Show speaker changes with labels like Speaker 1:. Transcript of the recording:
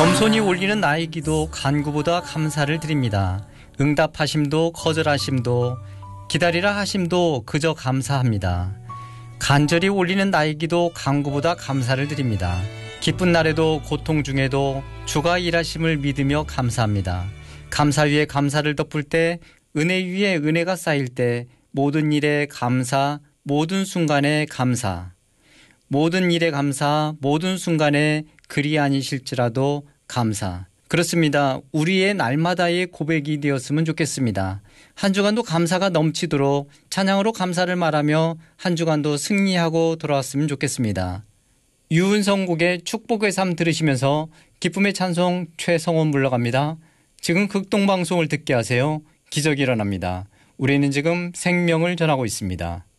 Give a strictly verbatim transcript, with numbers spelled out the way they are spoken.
Speaker 1: 겸손히 올리는 나의 기도 간구보다 감사를 드립니다. 응답하심도 거절하심도 기다리라 하심도 그저 감사합니다. 간절히 올리는 나의 기도 간구보다 감사를 드립니다. 기쁜 날에도 고통 중에도 주가 일하심을 믿으며 감사합니다. 감사 위에 감사를 덮을 때 은혜 위에 은혜가 쌓일 때 모든 일에 감사, 모든 순간에 감사. 모든 일에 감사, 모든 순간에 그리 아니실지라도 감사. 그렇습니다. 우리의 날마다의 고백이 되었으면 좋겠습니다. 한 주간도 감사가 넘치도록 찬양으로 감사를 말하며 한 주간도 승리하고 돌아왔으면 좋겠습니다. 유은성 곡의 축복의 삶 들으시면서 기쁨의 찬송 최성원 물러갑니다. 지금 극동방송을 듣게 하세요. 기적이 일어납니다. 우리는 지금 생명을 전하고 있습니다.